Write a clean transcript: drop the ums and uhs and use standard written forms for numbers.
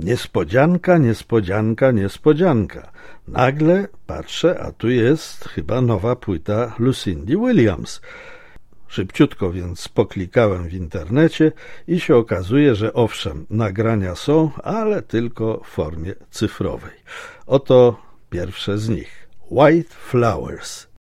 Niespodzianka, niespodzianka, niespodzianka. Nagle patrzę, a tu jest chyba nowa płyta Lucindy Williams. Szybciutko więc poklikałem w internecie i się okazuje, że owszem, nagrania są, ale tylko w formie cyfrowej. Oto pierwsze z nich. White Flowers.